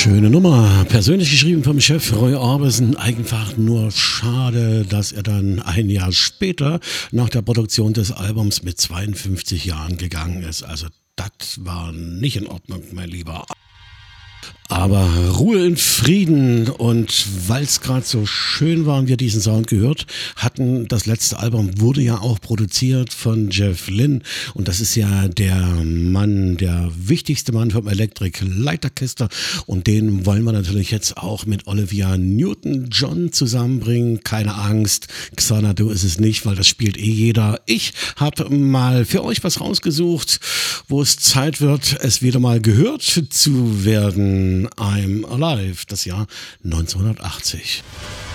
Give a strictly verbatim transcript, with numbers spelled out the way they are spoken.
Schöne Nummer. Persönlich geschrieben vom Chef Roy Orbison. Einfach nur schade, dass er dann ein Jahr später nach der Produktion des Albums mit zweiundfünfzig Jahren gegangen ist. Also das war nicht in Ordnung, mein Lieber. Aber Ruhe in Frieden, und weil es gerade so schön war und wir diesen Sound gehört hatten, das letzte Album wurde ja auch produziert von Jeff Lynne, und das ist ja der Mann, der wichtigste Mann vom Electric Light Orchestra, und den wollen wir natürlich jetzt auch mit Olivia Newton-John zusammenbringen. Keine Angst, Xanadu ist es nicht, weil das spielt eh jeder. Ich habe mal für euch was rausgesucht, wo es Zeit wird, es wieder mal gehört zu werden. I'm Alive, das Jahr neunzehnhundertachtzig.